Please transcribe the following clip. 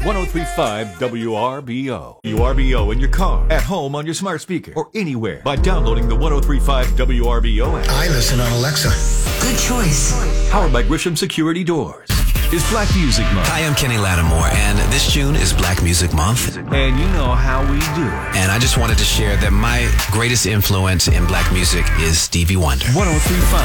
1035 WRBO. WRBO in your car, at home on your smart speaker, or anywhere by downloading the 1035 WRBO app. I listen on Alexa. Good choice. Powered by Grisham Security Doors. It's Black Music Month. Hi, I'm Kenny Lattimore, and this June is Black Music Month. And you know how we do it. And I just wanted to share that my greatest influence in black music is Stevie Wonder. 1035